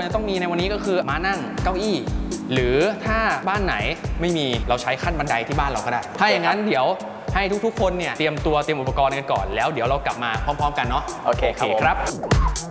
จะต้องมีในวันนี้ก็คือม้านั่งเก้าอี้หรือถ้าบ้านไหนไม่มีเราใช้ขั้นบันไดที่บ้านเราก็ได้ถ้าอย่างนั้นเดี๋ยวให้ทุกๆคนเนี่ยเตรียมอุปกรณ์กันก่อนแล้วเดี๋ยวเรากลับมาพร้อมๆกันเนาะโอเคครับ